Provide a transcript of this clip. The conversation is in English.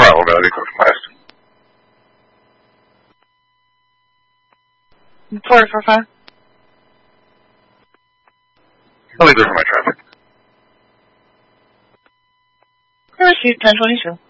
we're going to be close last. 445. I'll leave there for my traffic. Received 1022.